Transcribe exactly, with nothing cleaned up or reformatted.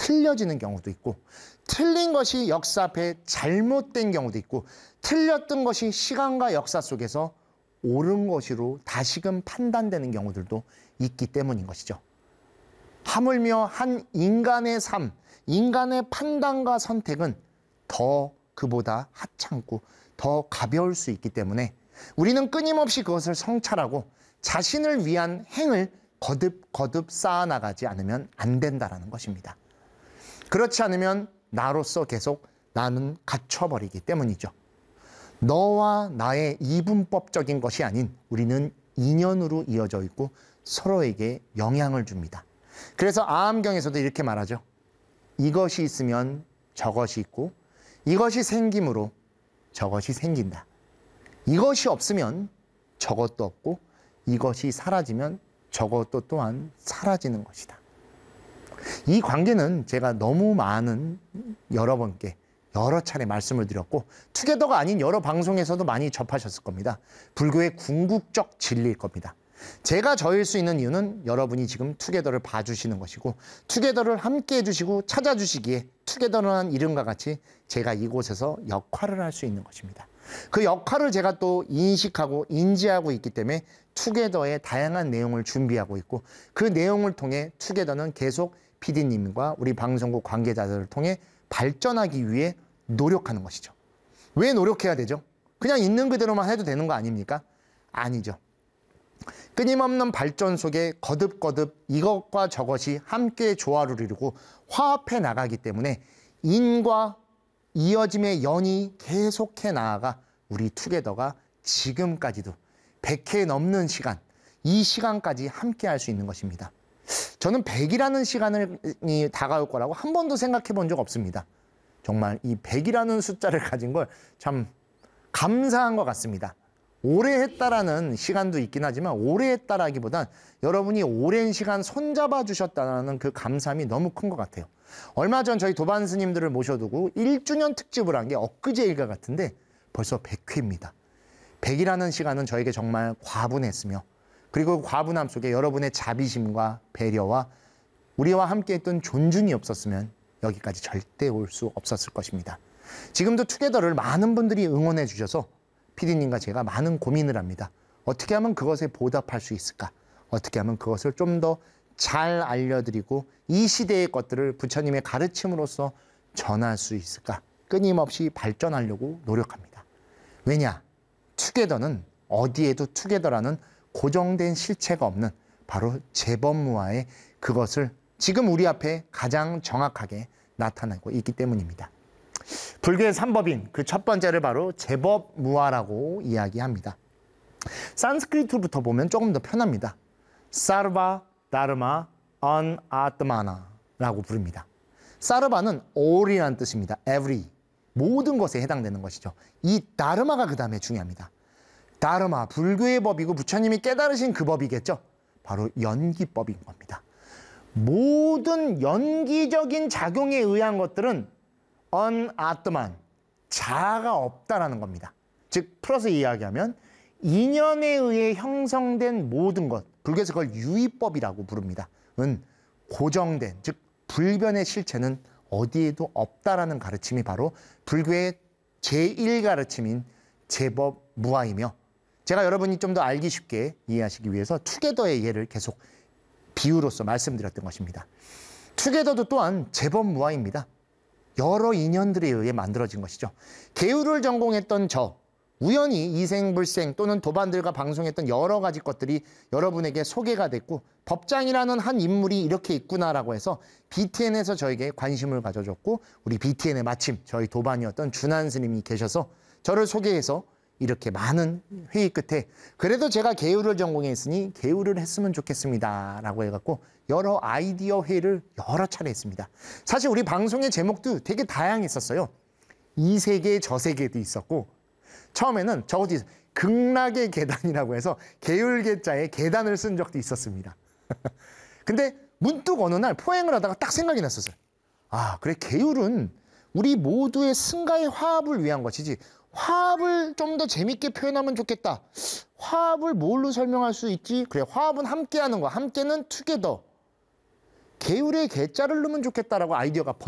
틀려지는 경우도 있고, 틀린 것이 역사 앞에 잘못된 경우도 있고, 틀렸던 것이 시간과 역사 속에서 옳은 것으로 다시금 판단되는 경우들도 있기 때문인 것이죠. 하물며 한 인간의 삶, 인간의 판단과 선택은 더 그보다 하찮고 더 가벼울 수 있기 때문에 우리는 끊임없이 그것을 성찰하고 자신을 위한 행을 거듭거듭 쌓아나가지 않으면 안 된다는 것입니다. 그렇지 않으면 나로서 계속 나는 갇혀버리기 때문이죠. 너와 나의 이분법적인 것이 아닌 우리는 인연으로 이어져 있고 서로에게 영향을 줍니다. 그래서 아함경에서도 이렇게 말하죠. 이것이 있으면 저것이 있고 이것이 생김으로 저것이 생긴다. 이것이 없으면 저것도 없고 이것이 사라지면 저것도 또한 사라지는 것이다. 이 관계는 제가 너무 많은 여러분께 여러 차례 말씀을 드렸고 투게더가 아닌 여러 방송에서도 많이 접하셨을 겁니다. 불교의 궁극적 진리일 겁니다. 제가 저일 수 있는 이유는 여러분이 지금 투게더를 봐주시는 것이고 투게더를 함께 해주시고 찾아주시기에 투게더라는 이름과 같이 제가 이곳에서 역할을 할 수 있는 것입니다. 그 역할을 제가 또 인식하고 인지하고 있기 때문에 투게더의 다양한 내용을 준비하고 있고 그 내용을 통해 투게더는 계속 피디님과 우리 방송국 관계자들을 통해 발전하기 위해 노력하는 것이죠. 왜 노력해야 되죠? 그냥 있는 그대로만 해도 되는 거 아닙니까? 아니죠. 끊임없는 발전 속에 거듭거듭 이것과 저것이 함께 조화를 이루고 화합해 나가기 때문에 인과 이어짐의 연이 계속해 나아가 우리 투게더가 지금까지도 백 회 넘는 시간, 이 시간까지 함께 할 수 있는 것입니다. 저는 백이라는 시간이 다가올 거라고 한 번도 생각해 본 적 없습니다. 정말 이 백이라는 숫자를 가진 걸 참 감사한 것 같습니다. 오래 했다라는 시간도 있긴 하지만 오래 했다라기보단 여러분이 오랜 시간 손잡아 주셨다는 그 감사함이 너무 큰 것 같아요. 얼마 전 저희 도반 스님들을 모셔두고 일 주년 특집을 한 게 엊그제일과 같은데 벌써 백 회입니다. 백이라는 시간은 저에게 정말 과분했으며 그리고 과분함 속에 여러분의 자비심과 배려와 우리와 함께 했던 존중이 없었으면 여기까지 절대 올 수 없었을 것입니다. 지금도 투게더를 많은 분들이 응원해 주셔서 피디님과 제가 많은 고민을 합니다. 어떻게 하면 그것에 보답할 수 있을까? 어떻게 하면 그것을 좀 더 잘 알려드리고 이 시대의 것들을 부처님의 가르침으로써 전할 수 있을까? 끊임없이 발전하려고 노력합니다. 왜냐? 투게더는 어디에도 투게더라는 고정된 실체가 없는 바로 제법무화의 그것을 지금 우리 앞에 가장 정확하게 나타내고 있기 때문입니다. 불교의 삼법인 그 첫 번째를 바로 제법무화라고 이야기합니다. 산스크리트부터 보면 조금 더 편합니다. 사르바 다르마 안 아트마나라고 부릅니다. 사르바는 all이라는 뜻입니다. every, 모든 것에 해당되는 것이죠. 이 다르마가 그 다음에 중요합니다. 다르마, 불교의 법이고 부처님이 깨달으신 그 법이겠죠. 바로 연기법인 겁니다. 모든 연기적인 작용에 의한 것들은 언아트만, 자아가 없다라는 겁니다. 즉 풀어서 이야기하면 인연에 의해 형성된 모든 것, 불교에서 그걸 유의법이라고 부릅니다. 은 고정된, 즉 불변의 실체는 어디에도 없다라는 가르침이 바로 불교의 제일 가르침인 제법무화이며 제가 여러분이 좀 더 알기 쉽게 이해하시기 위해서 투게더의 예를 계속 비유로서 말씀드렸던 것입니다. 투게더도 또한 제법무화입니다. 여러 인연들에 의해 만들어진 것이죠. 계율을 전공했던 저, 우연히 이생불생 또는 도반들과 방송했던 여러 가지 것들이 여러분에게 소개가 됐고 법장이라는 한 인물이 이렇게 있구나라고 해서 비티엔에서 저에게 관심을 가져줬고 우리 비티엔에 마침 저희 도반이었던 준한 스님이 계셔서 저를 소개해서 이렇게 많은 회의 끝에 그래도 제가 계율을 전공했으니 계율을 했으면 좋겠습니다 라고 해갖고 여러 아이디어 회의를 여러 차례 했습니다. 사실 우리 방송의 제목도 되게 다양했었어요. 이 세계 저 세계도 있었고 처음에는 저것도 있어요. 극락의 계단이라고 해서 계율계자에 계단을 쓴 적도 있었습니다. 근데 문득 어느 날 포행을 하다가 딱 생각이 났었어요. 아 그래 계율은 우리 모두의 승가의 화합을 위한 것이지 화합을 좀 더 재밌게 표현하면 좋겠다. 화합을 뭘로 설명할 수 있지? 그래 화합은 함께하는 거. 함께는 투게더. 개울에 개자를 넣으면 좋겠다라고 아이디어가